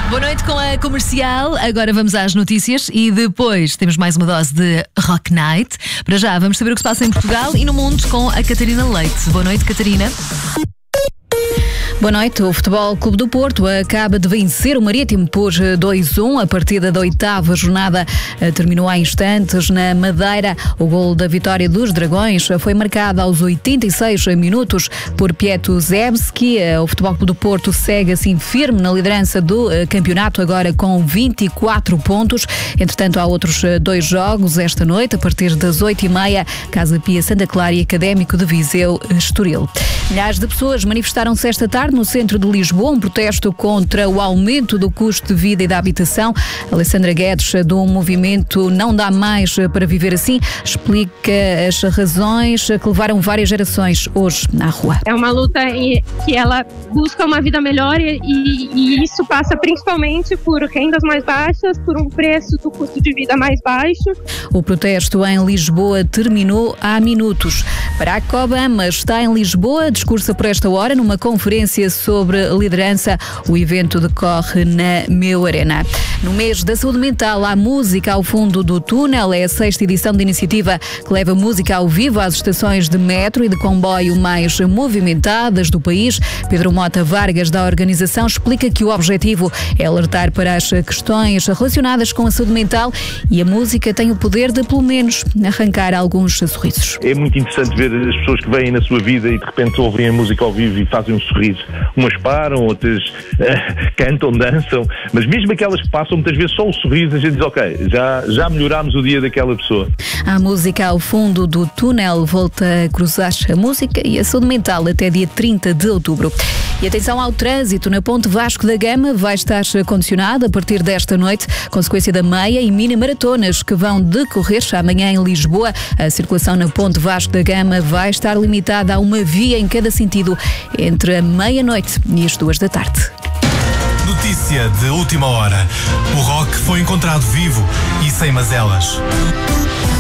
Boa noite com a Comercial. Agora vamos às notícias e depois temos mais uma dose de Rock Night. Para já, vamos saber o que se passa em Portugal e no mundo com a Catarina Leite. Boa noite, Catarina. Boa noite. O Futebol Clube do Porto acaba de vencer o Marítimo por 2-1. A partida da 8ª jornada terminou há instantes na Madeira. O gol da vitória dos Dragões foi marcado aos 86 minutos por Pietro Zebski. O Futebol Clube do Porto segue assim firme na liderança do campeonato, agora com 24 pontos. Entretanto, há outros 2 jogos esta noite, a partir das 8h30, Casa Pia Santa Clara e Académico de Viseu Estoril. Milhares de pessoas manifestaram-se esta tarde no centro de Lisboa, um protesto contra o aumento do custo de vida e da habitação. Alessandra Guedes, do movimento Não Dá Mais para Viver Assim, explica as razões que levaram várias gerações hoje à rua. É uma luta que ela busca uma vida melhor e isso passa principalmente por rendas mais baixas, por um preço do custo de vida mais baixo. O protesto em Lisboa terminou há minutos. Barack Obama está em Lisboa, discursa por esta hora numa conferência sobre liderança. O evento decorre na Meu Arena. No mês da saúde mental, há música ao fundo do túnel. É a 6ª edição da iniciativa que leva música ao vivo às estações de metro e de comboio mais movimentadas do país. Pedro Mota Vargas, da organização, explica que o objetivo é alertar para as questões relacionadas com a saúde mental e a música tem o poder de, pelo menos, arrancar alguns sorrisos. É muito interessante ver as pessoas que vêm na sua vida e de repente ouvem a música ao vivo e fazem um sorriso. Umas param, outras cantam, dançam, mas mesmo aquelas que passam muitas vezes só o sorriso, a gente diz ok, já melhorámos o dia daquela pessoa. A música ao fundo do túnel volta a cruzar a música e a saúde mental até dia 30 de outubro. E atenção ao trânsito, na Ponte Vasco da Gama vai estar condicionado a partir desta noite, consequência da meia e mini maratonas que vão decorrer amanhã em Lisboa. A circulação na Ponte Vasco da Gama vai estar limitada a uma via em cada sentido entre a meia-noite e as 2 da tarde. Notícia de última hora. O Rock foi encontrado vivo e sem mazelas.